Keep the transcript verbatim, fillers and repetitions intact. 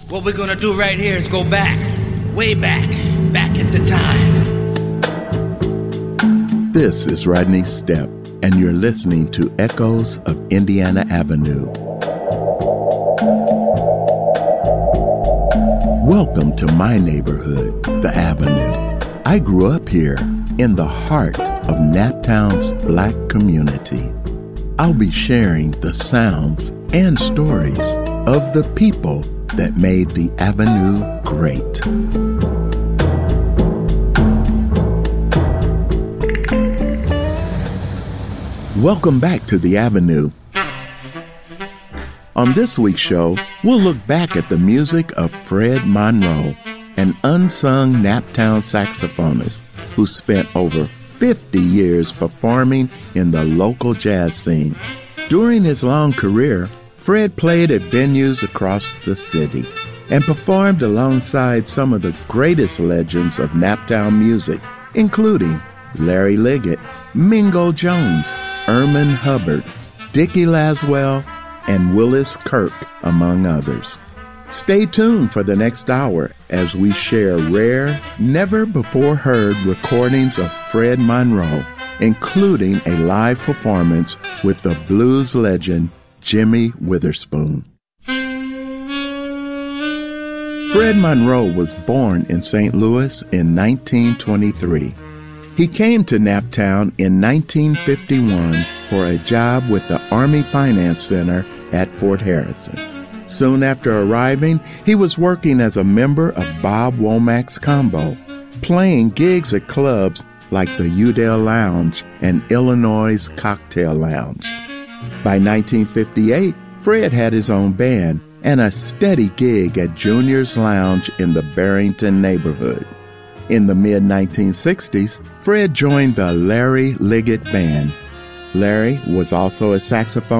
What we're gonna do right here is go back, way back, back into time. This is Rodney Stepp, and you're listening to Echoes of Indiana Avenue. Welcome to my neighborhood, the Avenue. I grew up here in the heart of Naptown's Black community. I'll be sharing the sounds and stories of the people that made the Avenue great. Welcome back to the Avenue. On this week's show, we'll look back at the music of Fred Monroe, an unsung Naptown saxophonist who spent over fifty years performing in the local jazz scene. During his long career, Fred played at venues across the city and performed alongside some of the greatest legends of Naptown music, including Larry Liggett, Mingo Jones, Erman Hubbard, Dickie Laswell, and Willis Kirk, among others. Stay tuned for the next hour as we share rare, never-before-heard recordings of Fred Monroe, including a live performance with the blues legend Jimmy Witherspoon. Fred Monroe was born in Saint Louis in nineteen twenty-three. He came to Naptown in nineteen fifty-one for a job with the Army Finance Center at Fort Harrison. Soon after arriving, he was working as a member of Bob Womack's Combo, playing gigs at clubs like the Udell Lounge and Illinois' Cocktail Lounge. By nineteen fifty-eight, Fred had his own band and a steady gig at Junior's Lounge in the Barrington neighborhood. In the mid nineteen sixties, Fred joined the Larry Liggett Band. Larry was also a saxophone